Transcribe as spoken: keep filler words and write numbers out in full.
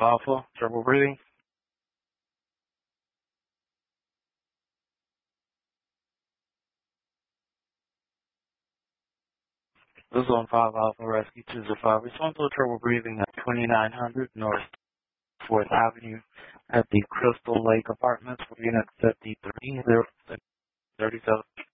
Alpha, trouble breathing. This is on five Alpha Rescue two zero five. Respond to trouble breathing at twenty-nine hundred North fourth Avenue at the Crystal Lake Apartments for Unit fifty-three, thirty-seven.